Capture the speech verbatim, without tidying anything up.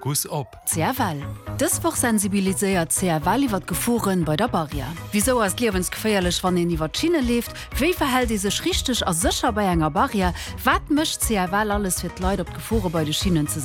Fokus op C R L. Dëswoch sensibiliséiert C R L iwwer Geforen bei der Barriere. Wieso as liewensgeféierlech wann en iwwer Schiene lebt, wéi verhält se richtig a sicher bei enger Barriere, wat mischt C R L alles fir d Leiit op Gefore bei de Schienen ze